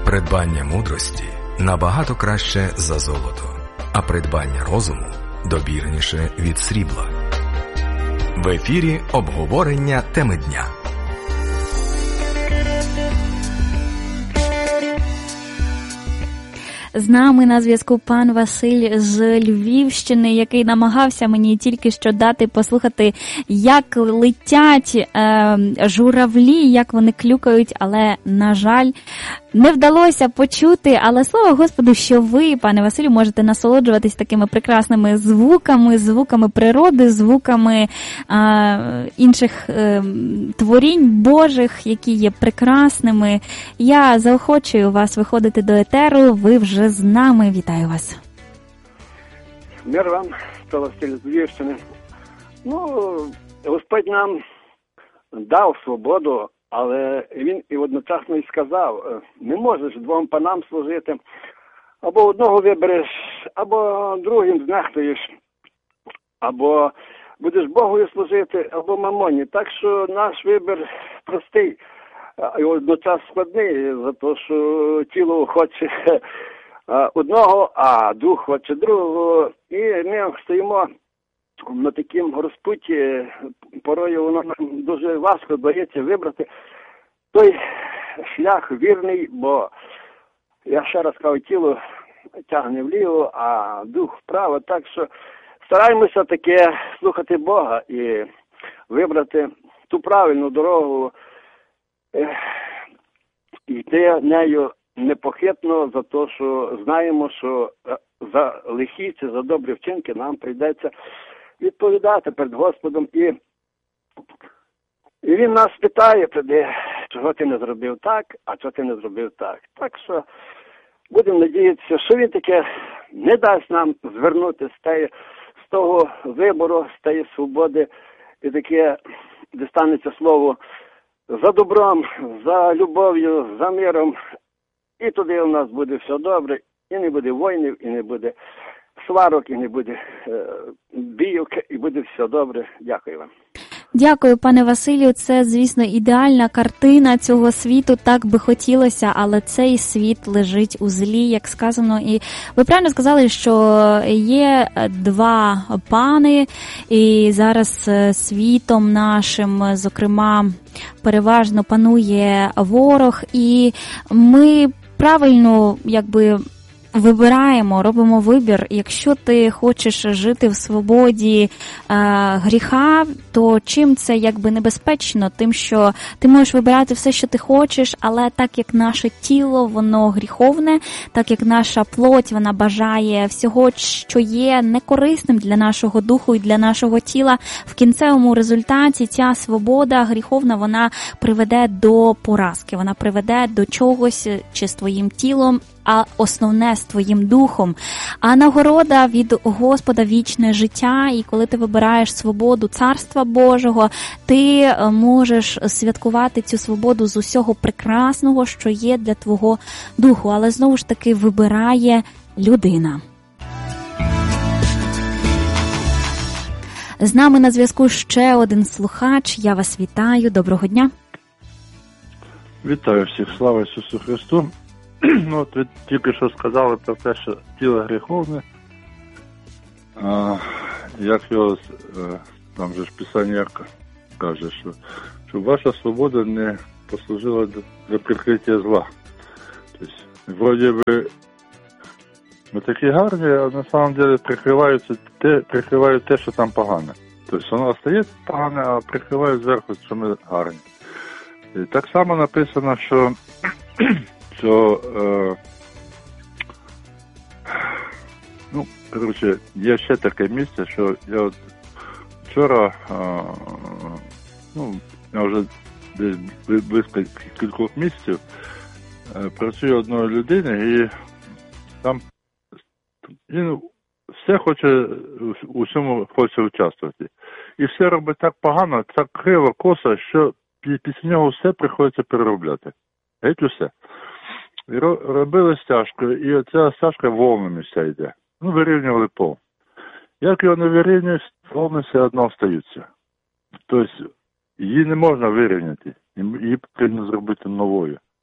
Придбання мудрості набагато краще за золото, а придбання розуму добірніше від срібла. В ефірі обговорення теми дня. З нами на зв'язку пан Василь з Львівщини, який намагався мені тільки що дати послухати, як летять журавлі, як вони клюкають, але, на жаль, не вдалося почути. Але слава Господу, що ви, пане Василю, можете насолоджуватись такими прекрасними звуками природи, звуками інших творінь Божих, які є прекрасними. Я заохочую вас виходити до етеру, ви вже з нами. Вітаю вас. Мир вам, то Василь з Львівщини. Господь нам дав свободу, але він і одночасно і сказав, не можеш двом панам служити, або одного вибереш, або другим знехтуєш, або будеш Богові служити, або мамоні. Так що наш вибір простий, і одночас складний, за те, що тіло хоче одного, а дух хоче другого. І ми стоїмо на такому розпутті, порою воно нам дуже важко дається вибрати той шлях вірний, бо, я ще раз кажу, тіло тягне вліво, а дух вправо. Так що стараємося таке слухати Бога і вибрати ту правильну дорогу, і йти нею непохитно, за те, що знаємо, що за лихі чи за добрі вчинки нам прийдеться відповідати перед Господом. І Він нас питає, чого ти не зробив так, а чого ти не зробив так. Так що будемо надіятися, що Він таке не дасть нам звернути з того вибору, з тієї свободи, і таке, де станеться слово за добром, за любов'ю, за миром. І туди у нас буде все добре, і не буде воїнів, і не буде сварок, і не буде бійок, і буде все добре. Дякую вам. Дякую, пане Василю. Це, звісно, ідеальна картина цього світу. Так би хотілося, але цей світ лежить у злі, як сказано. І ви правильно сказали, що є два пани, і зараз світом нашим, зокрема, переважно панує ворог. І ми правильно, вибираємо, робимо вибір. Якщо ти хочеш жити в свободі гріха, то чим це небезпечно? Тим, що ти можеш вибирати все, що ти хочеш, але так як наше тіло, воно гріховне, так як наша плоть, вона бажає всього, що є некорисним для нашого духу і для нашого тіла, в кінцевому результаті ця свобода гріховна, вона приведе до поразки, вона приведе до чогось, чи з твоїм тілом, а основне з твоїм духом. А нагорода від Господа вічне життя, і коли ти вибираєш свободу Царства Божого, ти можеш святкувати цю свободу з усього прекрасного, що є для твого духу. Але знову ж таки вибирає людина. З нами на зв'язку ще один слухач. Я вас вітаю. Доброго дня. Вітаю всіх. Слава Ісусу Христу. От ви тільки що сказали про те, що тіло гріховне, як його, там же ж Писання каже, що щоб ваша свобода не послужила для прикриття зла. Тобто, вроді би, ми такі гарні, а на самом деле прикривають те, що там погане. Тобто воно стає погане, а прикривають зверху, що ми гарні. І так само написано, що є ще таке місце, що я от вчора, я вже десь близько кількох місяців працюю одної людини, і там він все хоче, у всьому хоче участвувати. І все робить так погано, так криво, косо, що після нього все приходиться переробляти. Геть усе. І робили стяжку, і оця стяжка волнами вся йде. Вирівнювали пол. Як його не вирівнюють, волни все одно остаються. Тобто, її не можна вирівняти, її потрібно зробити новою.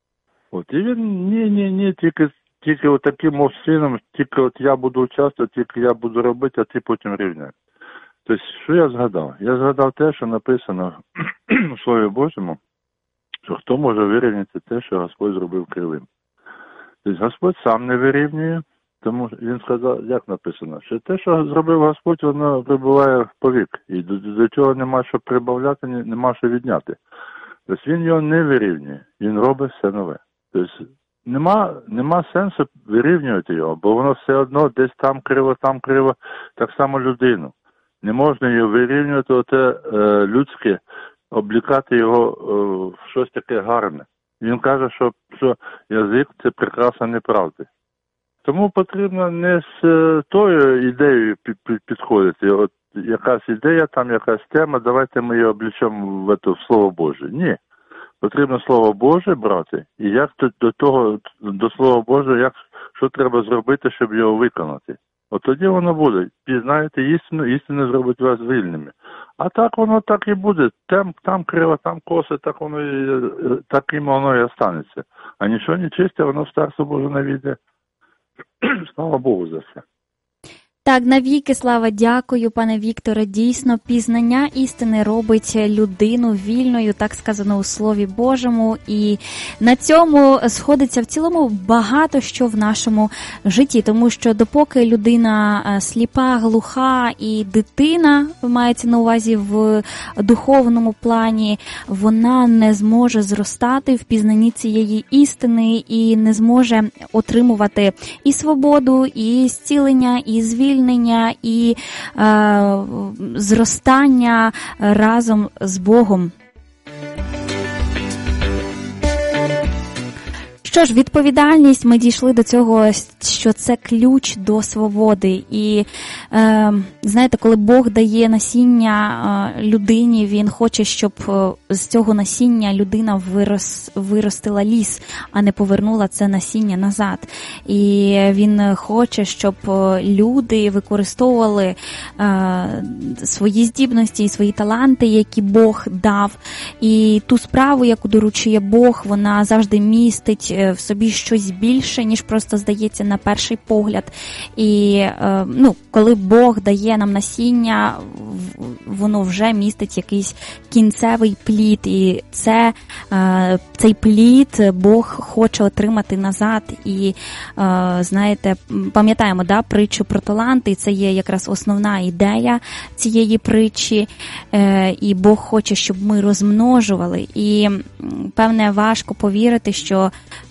От. І він ні, тільки отаким чином, тільки от я буду участвувати, тільки я буду робити, а ти потім рівняй. Тобто, що я згадав? Я згадав те, що написано у Слові Божому, що хто може вирівняти те, що Господь зробив кривим. Тобто Господь сам не вирівнює, тому він сказав, як написано, що те, що зробив Господь, воно прибуває повік. І до цього нема що прибавляти, нема що відняти. Тобто він його не вирівнює, він робить все нове. Тобто нема сенсу вирівнювати його, бо воно все одно десь там криво, так само людину. Не можна його вирівнювати, оте людське, облікати його в щось таке гарне. Він каже, що язик – це прикраса неправди. Тому потрібно не з тою ідеєю підходити. От якась ідея, там якась тема, давайте ми її облічемо в Слово Боже. Ні. Потрібно Слово Боже брати, і як до Слова Божого, що треба зробити, щоб його виконати. От тоді воно буде. Пізнаєте істину, істина зробить вас вільними. А так воно так і буде. Там криво, там коси, таким воно і останеться. А нічого не чисте, воно в Царство Боже не війде. Слава Богу за це. Так, навіки слава, дякую, пане Вікторе. Дійсно, пізнання істини робить людину вільною, так сказано у Слові Божому. І на цьому сходиться в цілому багато що в нашому житті. Тому що допоки людина сліпа, глуха і дитина, мається на увазі в духовному плані, вона не зможе зростати в пізнанні цієї істини і не зможе отримувати і свободу, і зцілення, і звільнення, і зростання разом з Богом. Що ж, відповідальність, ми дійшли до цього, що це ключ до свободи. І, знаєте, коли Бог дає насіння людині, Він хоче, щоб з цього насіння людина виростила ліс, а не повернула це насіння назад. І Він хоче, щоб люди використовували свої здібності і свої таланти, які Бог дав. І ту справу, яку доручує Бог, вона завжди містить в собі щось більше, ніж просто здається на перший погляд. І коли Бог дає нам насіння, воно вже містить якийсь кінцевий плід. І цей плід Бог хоче отримати назад. І, знаєте, пам'ятаємо, притчу про таланти, це є якраз основна ідея цієї притчі. І Бог хоче, щоб ми розмножували. І, певне, важко повірити, що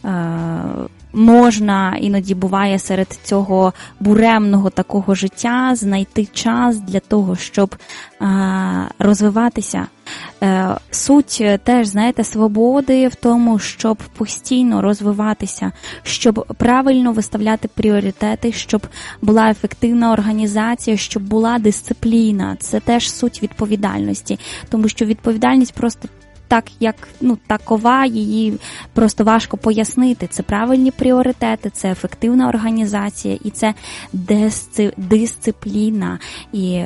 можна, іноді буває серед цього буремного такого життя знайти час для того, щоб розвиватися. Суть теж, знаєте, свободи в тому, щоб постійно розвиватися, щоб правильно виставляти пріоритети, щоб була ефективна організація, щоб була дисципліна. Це теж суть відповідальності, тому що відповідальність просто так, як такова, її просто важко пояснити. Це правильні пріоритети, це ефективна організація і це дисципліна. І,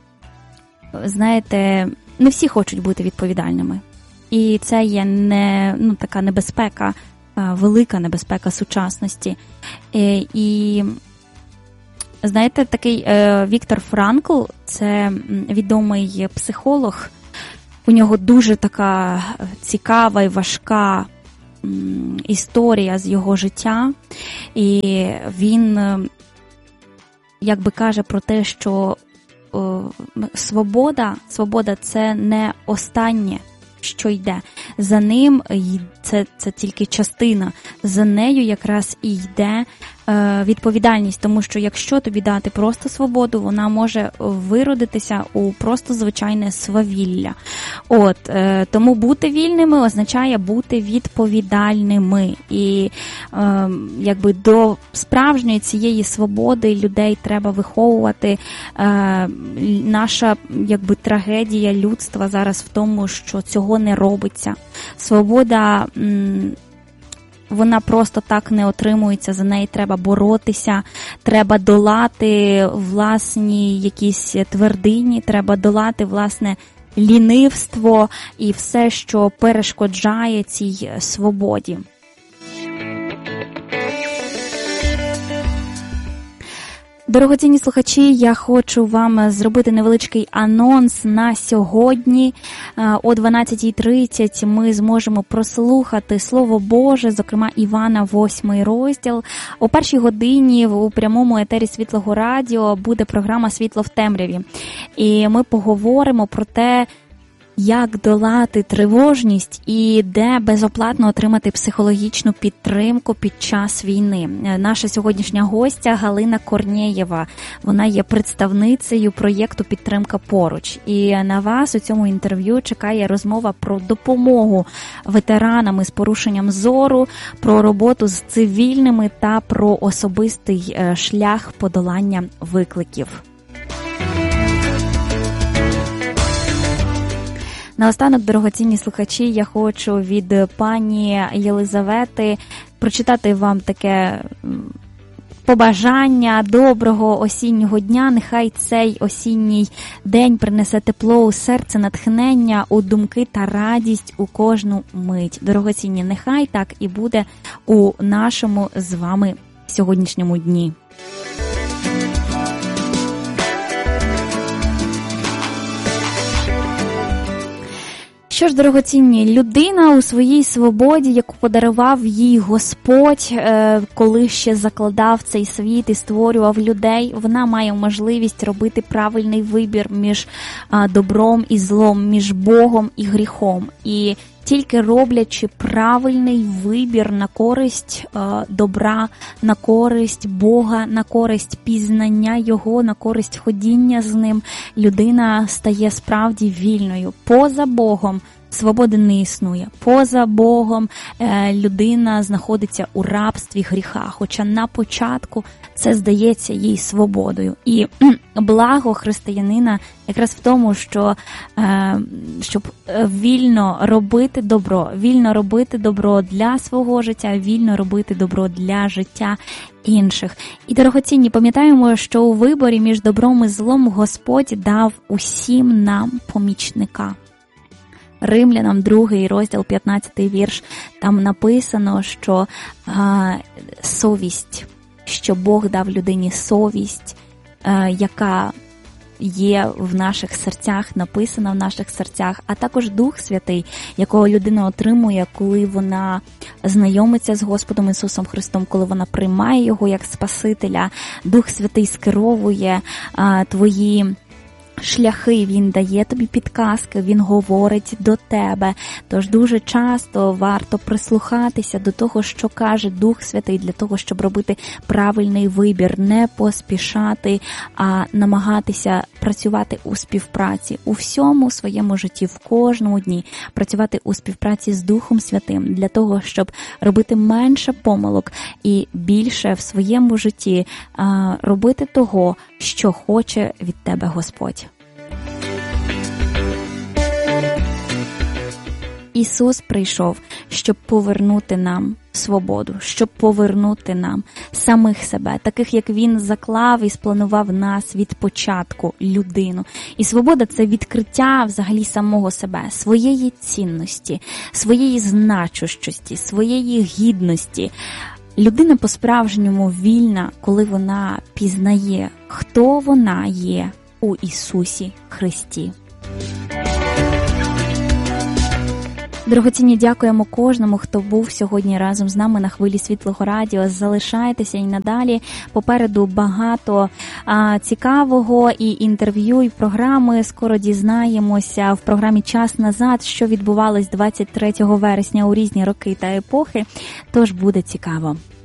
знаєте, не всі хочуть бути відповідальними. І це є така небезпека, велика небезпека сучасності. І знаєте, такий Віктор Франкл, це відомий психолог. У нього дуже така цікава і важка історія з його життя. І він якби каже про те, що свобода це не останнє, що йде. За ним це тільки частина. За нею якраз і йде відповідальність, тому що якщо тобі дати просто свободу, вона може виродитися у просто звичайне свавілля. Тому бути вільними означає бути відповідальними. І якби до справжньої цієї свободи людей треба виховувати. Наша якби трагедія людства зараз в тому, що цього не робиться. Свобода вона просто так не отримується, за неї треба боротися, треба долати власні якісь твердині, треба долати власне лінивство і все, що перешкоджає цій свободі. Дорогоцінні слухачі, я хочу вам зробити невеличкий анонс на сьогодні. О 12:30 ми зможемо прослухати Слово Боже, зокрема Івана, 8 розділ. О 1 годині у прямому етері Світлого радіо буде програма «Світло в темряві». І ми поговоримо про те, як долати тривожність і де безоплатно отримати психологічну підтримку під час війни. Наша сьогоднішня гостя Галина Корнєєва. Вона є представницею проєкту «Підтримка поруч». І на вас у цьому інтерв'ю чекає розмова про допомогу ветеранам із порушенням зору, про роботу з цивільними та про особистий шлях подолання викликів. Наостанок, дорогоцінні слухачі, я хочу від пані Єлизавети прочитати вам таке побажання доброго осіннього дня. Нехай цей осінній день принесе тепло у серце, натхнення, у думки та радість у кожну мить. Дорогоцінні, нехай так і буде у нашому з вами сьогоднішньому дні. Що ж, дорогоцінні, людина у своїй свободі, яку подарував їй Господь, коли ще закладав цей світ і створював людей, вона має можливість робити правильний вибір між добром і злом, між Богом і гріхом. І тільки роблячи правильний вибір на користь добра, на користь Бога, на користь пізнання Його, на користь ходіння з Ним, людина стає справді вільною. Поза Богом свободи не існує. Поза Богом людина знаходиться у рабстві гріха, хоча на початку це здається їй свободою. І благо християнина якраз в тому, щоб вільно робити добро для свого життя, вільно робити добро для життя інших. І, дорогоцінні, пам'ятаємо, що у виборі між добром і злом Господь дав усім нам помічника. Римлянам 2 розділ, 15 вірш, там написано, що совість, що Бог дав людині совість, яка є в наших серцях, написана в наших серцях, а також Дух Святий, якого людина отримує, коли вона знайомиться з Господом Ісусом Христом, коли вона приймає Його як Спасителя. Дух Святий скеровує твої шляхи, він дає тобі підказки, він говорить до тебе. Тож дуже часто варто прислухатися до того, що каже Дух Святий, для того, щоб робити правильний вибір, не поспішати, а намагатися працювати у співпраці у всьому своєму житті, в кожному дні, працювати у співпраці з Духом Святим, для того, щоб робити менше помилок і більше в своєму житті робити того, що хоче від тебе Господь. Ісус прийшов, щоб повернути нам свободу, щоб повернути нам самих себе, таких, як Він заклав і спланував нас від початку, людину. І свобода – це відкриття взагалі самого себе, своєї цінності, своєї значущості, своєї гідності. Людина по-справжньому вільна, коли вона пізнає, хто вона є у Ісусі Христі. Дорогоцінні, дякуємо кожному, хто був сьогодні разом з нами на хвилі Світлого радіо. Залишайтеся і надалі. Попереду багато цікавого і інтерв'ю, і програми. Скоро дізнаємося в програмі «Час назад», що відбувалось 23 вересня у різні роки та епохи. Тож буде цікаво.